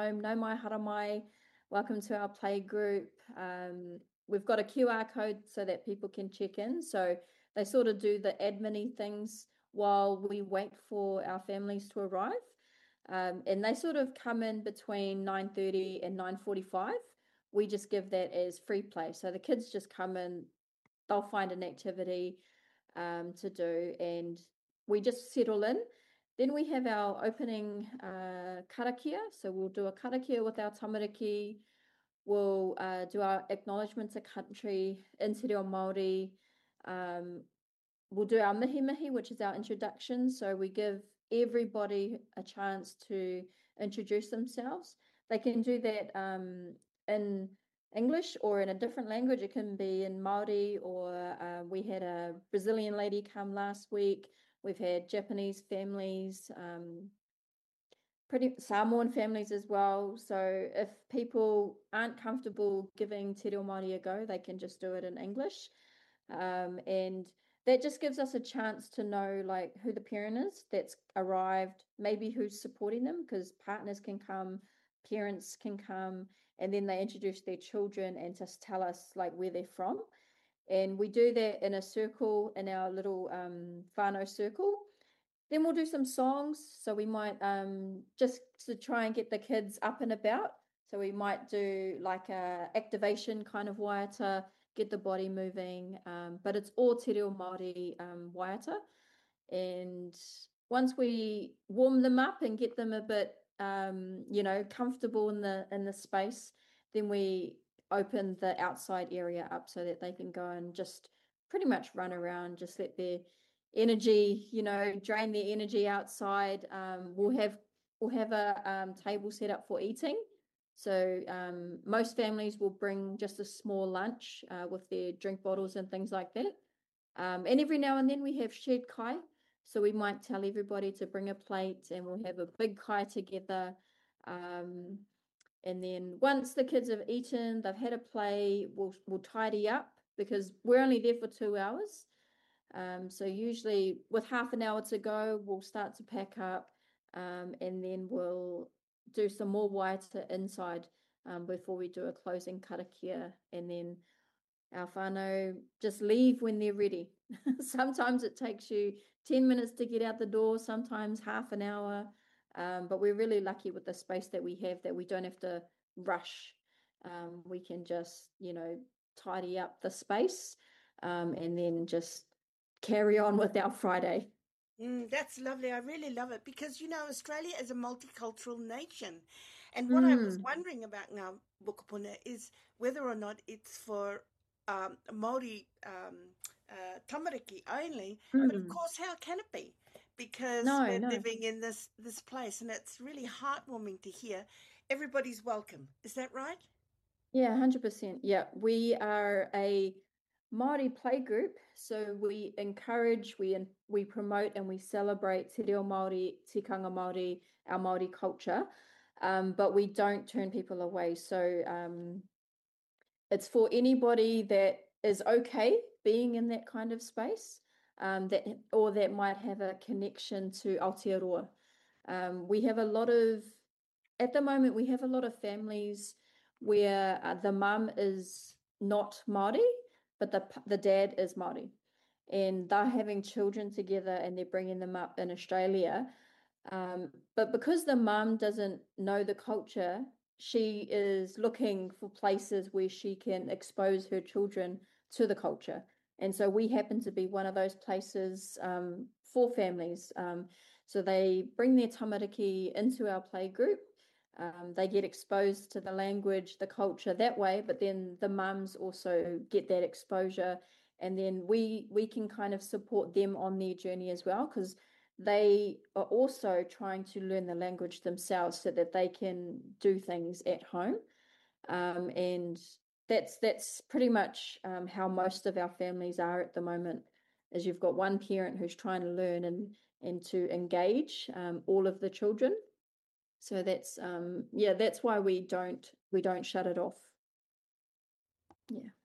home, no mai haramai, welcome to our play group. We've got a QR code so that people can check in. So they sort of do the admin-y things while we wait for our families to arrive. And they sort of come in between 9:30 and 9:45. We just give that as free play. So the kids just come in, they'll find an activity to do, and we just settle in. Then we have our opening karakia. So we'll do a karakia with our tamariki. We'll do our acknowledgement to country in Te Reo Māori. We'll do our mihi mihi, which is our introduction. So we give everybody a chance to introduce themselves. They can do that in English or in a different language. It can be in Māori, or we had a Brazilian lady come last week. We've had Japanese families, pretty Samoan families as well. So if people aren't comfortable giving Te Reo Māori a go, they can just do it in English. And that just gives us a chance to know like who the parent is that's arrived, maybe who's supporting them, because partners can come, parents can come, and then they introduce their children and just tell us like where they're from. And we do that in a circle, in our little whānau circle. Then we'll do some songs. So we might just to try and get the kids up and about. So we might do like a activation kind of waiata, get the body moving. But it's all Te Reo Māori waiata. And once we warm them up and get them a bit, comfortable in the space, then we open the outside area up so that they can go and just pretty much run around, just let their energy, drain their energy outside. We'll have a table set up for eating. So most families will bring just a small lunch with their drink bottles and things like that. And every now and then we have shared kai. So we might tell everybody to bring a plate and we'll have a big kai together. And then once the kids have eaten, they've had a play, we'll tidy up because we're only there for 2 hours. So usually with half an hour to go, we'll start to pack up, and then we'll do some more waiata inside before we do a closing karakia. And then our whānau just leave when they're ready. Sometimes it takes you 10 minutes to get out the door, sometimes half an hour. But we're really lucky with the space that we have, that we don't have to rush. We can just, tidy up the space and then just carry on with our Friday. That's lovely. I really love it because, Australia is a multicultural nation. And what I was wondering about now, Bukapuna, is whether or not it's for Māori tamariki only. I mean, of course, how can it be? Because No, we're no. living in this place, and it's really heartwarming to hear everybody's welcome. Is that right? Yeah, 100%. Yeah, we are a Māori play group, so we encourage, we promote, and we celebrate Te Reo Māori, Tikanga Māori, our Māori culture, but we don't turn people away. So it's for anybody that is okay being in that kind of space, that might have a connection to Aotearoa. We have a lot of, at the moment, we have a lot of families where the mum is not Māori, but the dad is Māori. And they're having children together and they're bringing them up in Australia. But because the mum doesn't know the culture, she is looking for places where she can expose her children to the culture. And so we happen to be one of those places for families. So they bring their tamariki into our play group. They get exposed to the language, the culture that way, but then the mums also get that exposure. And then we can kind of support them on their journey as well, because they are also trying to learn the language themselves so that they can do things at home. And that's pretty much how most of our families are at the moment, is you've got one parent who's trying to learn and to engage all of the children. So that's why we don't shut it off. Yeah.